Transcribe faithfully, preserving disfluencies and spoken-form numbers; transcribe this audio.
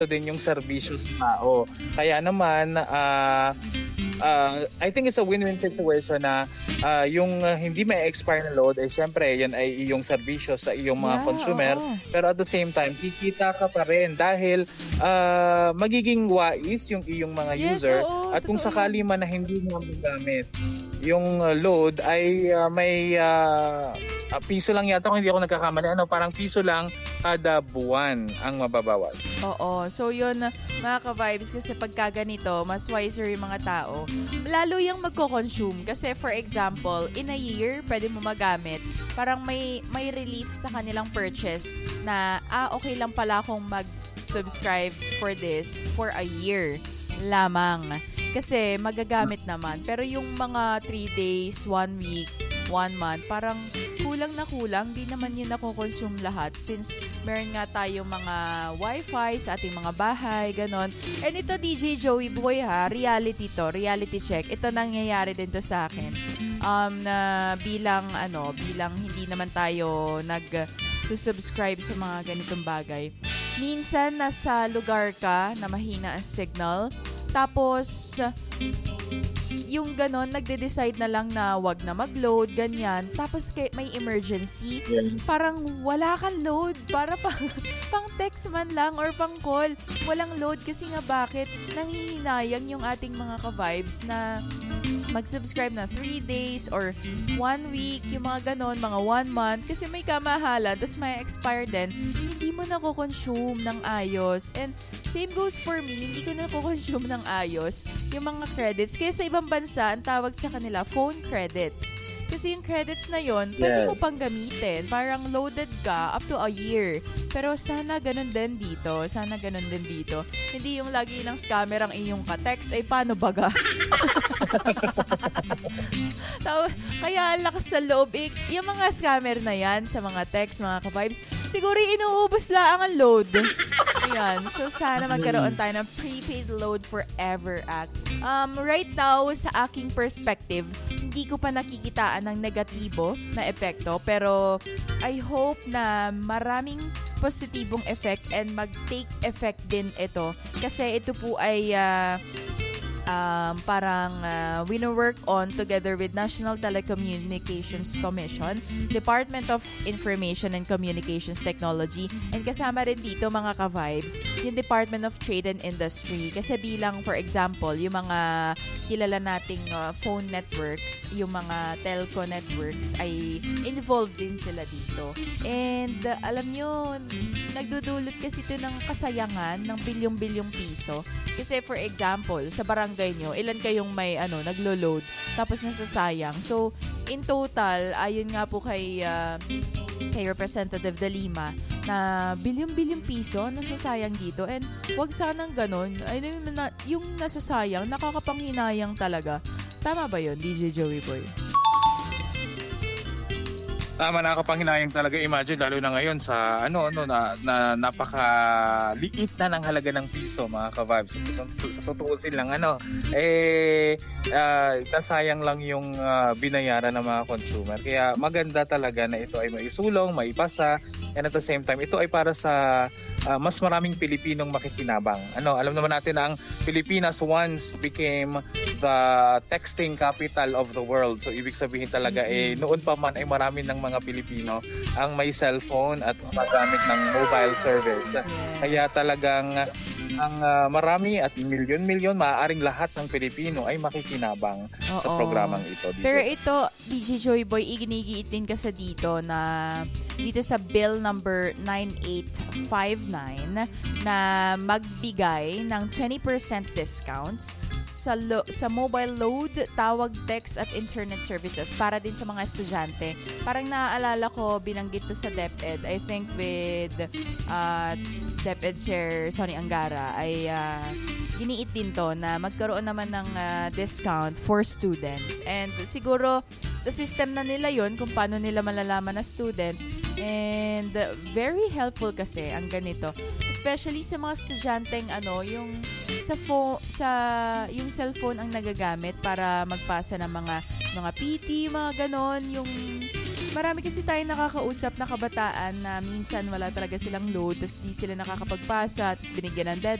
din yung serbisyo sa tao. Kaya naman, uh, uh, I think it's a win-win situation na uh, yung uh, hindi may expire na load, eh syempre, yan ay iyong serbisyo sa iyong mga Yeah, consumer. oo. Pero at the same time, kikita ka pa rin dahil uh, magiging wais yung iyong mga Yes, user. oo, At kung totoo sakali man na hindi mo magamit yung uh, load ay uh, may uh, uh, piso lang yata kung hindi ako nagkakamali. Ano, parang piso lang kada buwan ang mababawas. Oo. So, yun, mga ka-vibes, kasi pagka ganito, mas wiser yung mga tao. Lalo yung magko-consume. Kasi, for example, in a year, pwede mo magamit. Parang may, may relief sa kanilang purchase na, ah, okay lang pala akong mag-subscribe for this for a year lamang. Kasi, magagamit naman. Pero yung mga three days, one week, one month, parang kulang na kulang, di naman yun nako-consume lahat since meron nga tayong mga wifi sa ating mga bahay, ganon. And ito, D J Joey Boy ha, reality to, reality check. Ito nangyayari din to sa akin. Um, na bilang, ano, bilang hindi naman tayo nag-subscribe sa mga ganitong bagay. Minsan, nasa lugar ka na mahina ang signal, tapos, yung ganon, nagde-decide na lang na wag na mag-load, ganyan. Tapos kay, may emergency, Yes. parang wala kang load. Para pang, pang text man lang or pang call. Walang load kasi nga bakit? Nanghihinayang yung ating mga ka-vibes na mag-subscribe na three days or one week, yung mga ganon, mga one month. Kasi may kamahalan, tapos may expire din. Hindi mo nako-consume ng ayos. And same goes for me, hindi ko nako-consume ng ayos yung mga credits. Kaya sa ibang bansa, ang tawag sa kanila, phone credits. Kasi yung credits na yon, pwede Yes. mo pang gamitin. Parang loaded ka up to a year. Pero sana ganun din dito. Sana ganun din dito. Hindi yung lagi ng scammer ang inyong ka-text. Ay, paano baga? Taw- Kaya ang lakas sa loob. Eh, yung mga scammer na yan, sa mga text, mga ka-vibes, siguro inuubos lang ang load. Ayan. So, sana magkaroon tayo ng prepaid load forever act. Um, right now, sa aking perspective, hindi ko pa nakikitaan ng negatibo na epekto. Pero, I hope na maraming positibong effect and mag-take effect din ito. Kasi ito po ay uh, um, parang uh, wino-work on together with National Telecommunications Commission, Department of Information and Communications Technology, and kasama rin dito mga ka-vibes, yung Department of Trade and Industry. Kasi bilang, for example, yung mga kilala nating uh, phone networks, yung mga telco networks ay involved din sila dito. And uh, alam nyo, nagdudulot kasi ito ng kasayangan ng bilyong-bilyong piso. Kasi for example, sa barangay nyo, ilan kayong may ano, naglo-load, tapos nasasayang. So, in total, ayon nga po kay, uh, kay Representative De Lima, na bilyong-bilyong piso nasasayang dito. And wag sanang ganun. I mean, na, yung nasasayang, nakakapanghinayang talaga. Tama ba yun, D J Joey Boy? Tama, nakakapanghinayang talaga. Imagine, lalo na ngayon sa ano ano na, na napakaliit na ng halaga ng piso, mga ka-vibes. Sa, sa totoo silang ano, eh uh, nasayang lang yung uh, binayaran ng mga consumer. Kaya maganda talaga na ito ay maisulong, maipasa, and at the same time, ito ay para sa uh, mas maraming Pilipinong makikinabang. Ano, alam naman natin na ang Pilipinas once became the texting capital of the world. So, ibig sabihin talaga, eh, noon pa man ay marami ng mga Pilipino ang may cellphone at magamit ng mobile service. Kaya talagang ang uh, marami at milyon-milyon, maaaring lahat ng Pilipino ay makikinabang Oo. sa programang ito. D J. Pero ito, D J Joey Boy, iginigiit din kasi dito na dito sa bill number nine eight five nine na magbigay ng twenty percent discounts sa lo- sa mobile load, tawag, text at internet services para din sa mga estudyante. Parang naaalala ko, binanggit to sa DepEd, I think with uh, DepEd Chair Sonny Angara, ay uh, giniit din to na magkaroon naman ng uh, discount for students. And siguro sa system na nila yon kung paano nila malalaman na student. And uh, very helpful kasi ang ganito. Especially sa mga estudyanteng ano, yung sa phone, sa yung cellphone ang nagagamit para magpasa ng mga mga P T, mga ganon, yung marami kasi tayo nakakausap na kabataan na minsan wala talaga silang load, tapos di sila nakakapagpasa, tapos binigyan ng